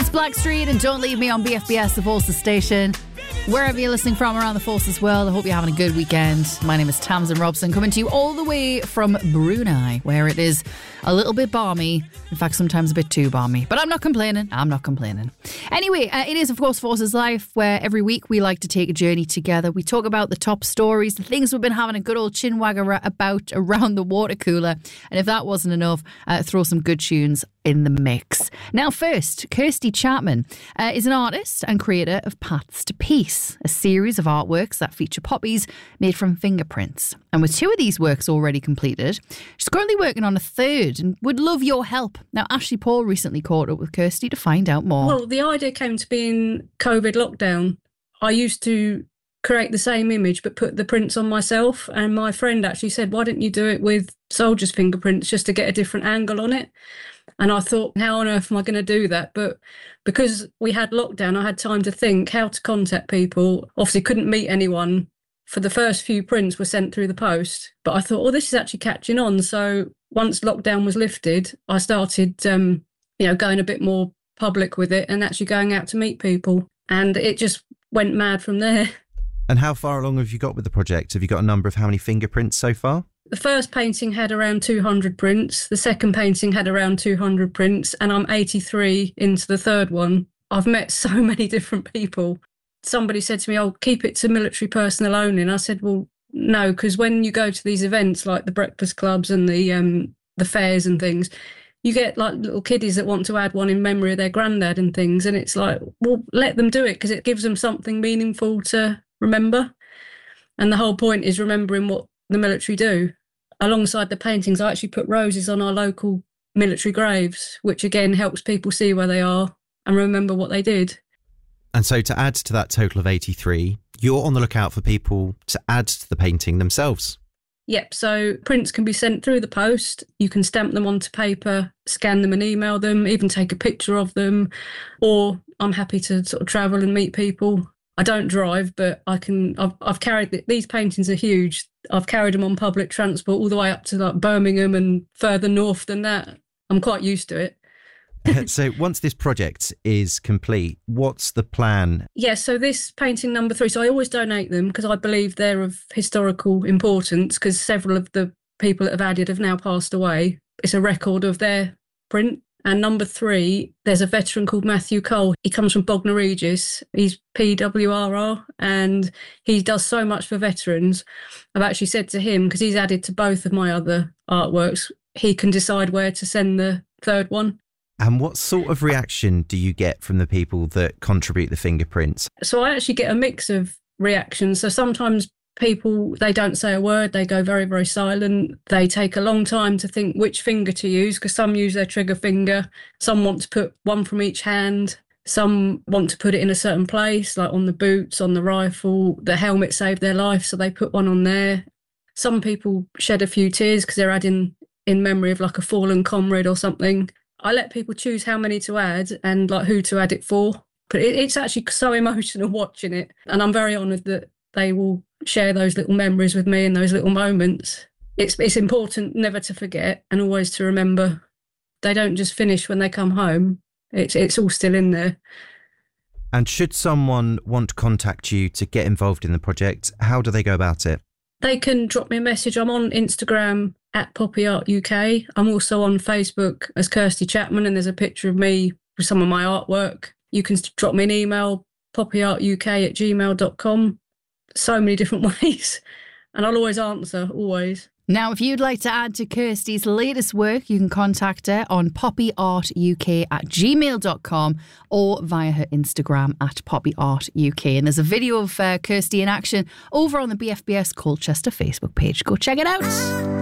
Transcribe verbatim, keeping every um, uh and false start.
That's Blackstreet and Don't Leave Me on B F B S, the Forces station. Wherever you're listening from around the Forces world, I hope you're having a good weekend. My name is Tamsin Robson, coming to you all the way from Brunei, where it is a little bit balmy. In fact, sometimes a bit too balmy. But I'm not complaining. I'm not complaining. Anyway, uh, it is, of course, Forces Life, where every week we like to take a journey together. We talk about the top stories, the things we've been having a good old chinwag about around the water cooler. And if that wasn't enough, uh, throw some good tunes in the mix. Now, first, Kirsty Chapman uh, is an artist and creator of Paths to Peace, a series of artworks that feature poppies made from fingerprints. And with two of these works already completed, she's currently working on a third and would love your help. Now, Ashley Paul recently caught up with Kirsty to find out more. Well, the idea came to be in COVID lockdown. I used to create the same image but put the prints on myself, and my friend actually said, why don't you do it with soldiers' fingerprints just to get a different angle on it? And I thought, how on earth am I going to do that? But because we had lockdown, I had time to think how to contact people. Obviously couldn't meet anyone. For the first few prints were sent through the post. But I thought, oh, this is actually catching on. So once lockdown was lifted, I started, um, you know, going a bit more public with it and actually going out to meet people. And it just went mad from there. And how far along have you got with the project? Have you got a number of how many fingerprints so far? The first painting had around two hundred prints. The second painting had around two hundred prints. And I'm eighty-three into the third one. I've met so many different people. Somebody said to me, oh, keep it to military personnel only. And I said, well, no, because when you go to these events like the breakfast clubs and the um, the fairs and things, you get like little kiddies that want to add one in memory of their granddad and things. And it's like, well, let them do it because it gives them something meaningful to remember. And the whole point is remembering what the military do. Alongside the paintings, I actually put roses on our local military graves, which again helps people see where they are and remember what they did. And so to add to that total of eighty-three, you're on the lookout for people to add to the painting themselves. Yep, so prints can be sent through the post. You can stamp them onto paper, scan them and email them, even take a picture of them. Or I'm happy to sort of travel and meet people. I don't drive, but I can. I've, I've carried the, these paintings are huge. I've carried them on public transport all the way up to like Birmingham and further north than that. I'm quite used to it. So once this project is complete, what's the plan? Yeah, so this painting number three, so I always donate them because I believe they're of historical importance because several of the people that have added have now passed away. It's a record of their print. And number three, there's a veteran called Matthew Cole. He comes from Bognor Regis. He's P W R R and he does so much for veterans. I've actually said to him, because he's added to both of my other artworks, he can decide where to send the third one. And what sort of reaction do you get from the people that contribute the fingerprints? So I actually get a mix of reactions. So sometimes people, they don't say a word, they go very, very silent. They take a long time to think which finger to use because some use their trigger finger. Some want to put one from each hand. Some want to put it in a certain place, like on the boots, on the rifle. The helmet saved their life, so they put one on there. Some people shed a few tears because they're adding in memory of like a fallen comrade or something. I let people choose how many to add and like who to add it for. But it, it's actually so emotional watching it. And I'm very honoured that they will share those little memories with me and those little moments. It's it's important never to forget and always to remember they don't just finish when they come home. It's it's all still in there. And should someone want to contact you to get involved in the project, how do they go about it? They can drop me a message. I'm on Instagram at Poppy Art U K. I'm also on Facebook as Kirsty Chapman, and there's a picture of me with some of my artwork. You can drop me an email, poppyartuk at gmail dot com. So many different ways. And I'll always answer, always. Now, if you'd like to add to Kirsty's latest work, you can contact her on poppyartuk at gmail dot com or via her Instagram at poppyartuk. And there's a video of uh, Kirsty in action over on the B F B S Colchester Facebook page. Go check it out.